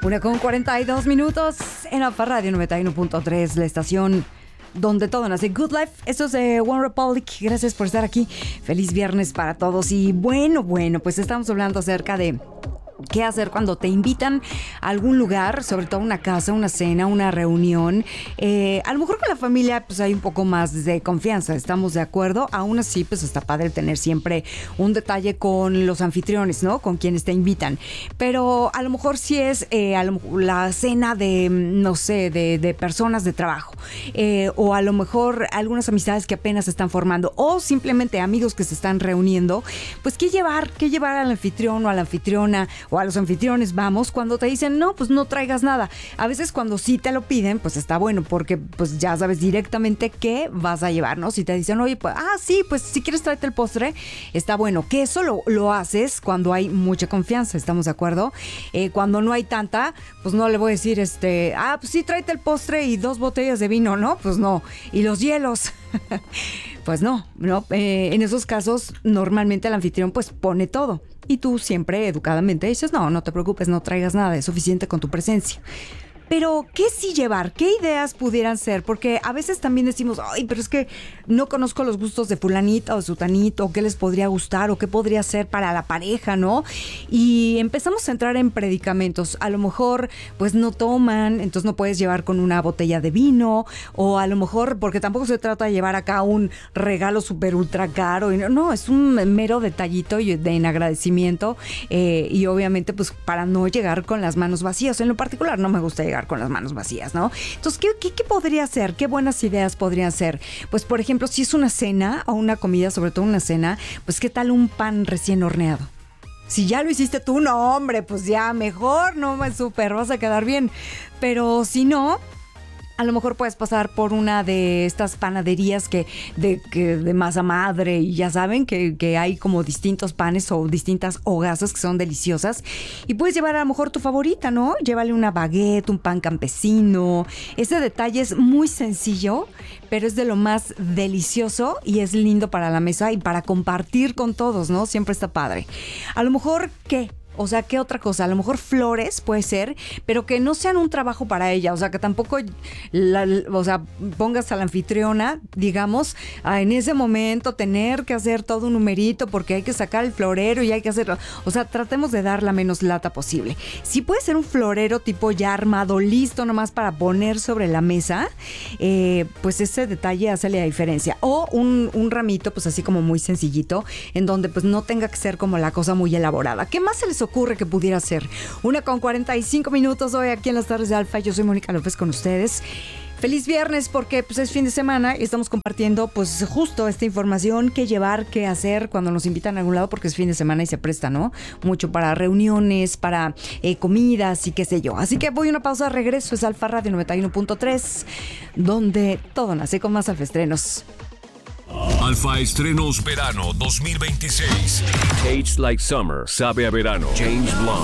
1:42 en Alfa Radio 91.3, la estación donde todo nace. Good Life, esto es de One Republic. Gracias por estar aquí. Feliz viernes para todos. Y bueno, pues estamos hablando acerca de qué hacer cuando te invitan a algún lugar, sobre todo una casa, una cena, una reunión. A lo mejor con la familia pues hay un poco más de confianza, estamos de acuerdo. Aún así pues está padre tener siempre un detalle con los anfitriones, ¿no? Con quienes te invitan. Pero a lo mejor si es la cena de, no sé, de personas de trabajo. O a lo mejor algunas amistades que apenas se están formando. O simplemente amigos que se están reuniendo. Pues ¿qué llevar al anfitrión o a la anfitriona? O a los anfitriones, vamos, cuando te dicen, no, pues no traigas nada. A veces cuando sí te lo piden, pues está bueno, porque pues ya sabes directamente qué vas a llevar, ¿no? Si te dicen, oye, pues, sí, pues si quieres tráete el postre, está bueno. Que eso lo haces cuando hay mucha confianza, ¿estamos de acuerdo? Cuando no hay tanta, pues no le voy a decir, pues sí, tráete el postre y 2 botellas de vino, ¿no? Pues no. Y los hielos. Pues no. En esos casos, normalmente el anfitrión pues pone todo. Y tú siempre educadamente dices, no te preocupes, no traigas nada, es suficiente con tu presencia. Pero, ¿qué sí llevar? ¿Qué ideas pudieran ser? Porque a veces también decimos, pero es que no conozco los gustos de fulanita o sutanito, o qué les podría gustar, o qué podría ser para la pareja, ¿no? Y empezamos a entrar en predicamentos. A lo mejor, pues no toman, entonces no puedes llevar con una botella de vino, o a lo mejor, porque tampoco se trata de llevar acá un regalo súper ultra caro. No, es un mero detallito en agradecimiento, y obviamente, pues para no llegar con las manos vacías. En lo particular, no me gusta llegar con las manos vacías, ¿no? Entonces, ¿qué podría ser? ¿Qué buenas ideas podrían ser? Pues, por ejemplo, si es una cena o una comida, sobre todo una cena, pues, ¿qué tal un pan recién horneado? Si ya lo hiciste tú, no, hombre, pues ya mejor, no, súper, vas a quedar bien. Pero si no, a lo mejor puedes pasar por una de estas panaderías que de masa madre, y ya saben que hay como distintos panes o distintas hogazas que son deliciosas, y puedes llevar a lo mejor tu favorita, ¿no? Llévale una baguette, un pan campesino. Ese detalle es muy sencillo, pero es de lo más delicioso y es lindo para la mesa y para compartir con todos, ¿no? Siempre está padre. A lo mejor, ¿qué? O sea, ¿qué otra cosa? A lo mejor flores puede ser, pero que no sean un trabajo para ella. O sea, que tampoco pongas a la anfitriona, digamos, en ese momento tener que hacer todo un numerito porque hay que sacar el florero y hay que hacerlo. O sea, tratemos de dar la menos lata posible. Si puede ser un florero tipo ya armado, listo nomás para poner sobre la mesa, pues ese detalle hace la diferencia. O un ramito, pues así como muy sencillito, en donde pues no tenga que ser como la cosa muy elaborada. ¿Qué más se les ocurre que pudiera ser? 1:45 hoy aquí en las tardes de Alfa. Yo soy Mónica López con ustedes. Feliz viernes porque pues es fin de semana y estamos compartiendo pues justo esta información, qué llevar, qué hacer cuando nos invitan a algún lado, porque es fin de semana y se presta, ¿no? Mucho para reuniones, para comidas y qué sé yo. Así que voy a una pausa, regreso. Es Alfa Radio 91.3, donde todo nace con más Alfa Estrenos. Alfa Estrenos Verano 2026. Tastes like summer. Sabe a verano. James Blunt.